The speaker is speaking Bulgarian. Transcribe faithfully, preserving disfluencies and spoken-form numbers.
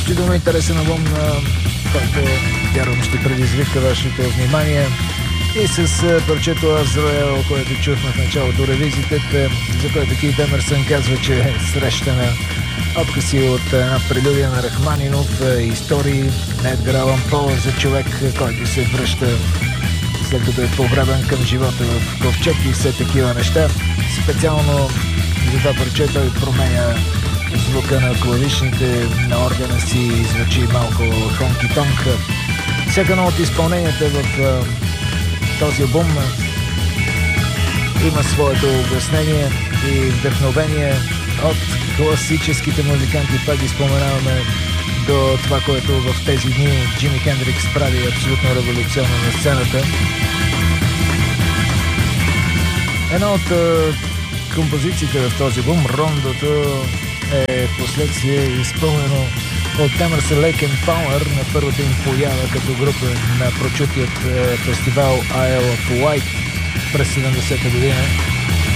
Изключително интересен албум, който вярвам ще предизвика вашето внимание. И с парчето Азраел, което чухме в началото ревизитите, за което Кейт Емърсън казва, че е срещана откъси от една прелюдия на Рахманинов, истории на Едгар Алан По за човек, който се връща след като е повреден към живота в ковчег и все такива неща. Специално за това парче той променя звука на клавишните, на органа си и звучи малко хонки-тонк. Всяка едно от изпълненията в този албум има своето обяснение и вдъхновение от класическите музиканти, пак ги споменаваме, до това, което в тези дни Джими Хендрикс прави абсолютно революционно на сцената. Една от композициите в този албум, Рондото, е последствие изпълнено от Emerson, Lake and Palmer на първата им поява като група на прочутият фестивал Isle of Wight през седемдесета година.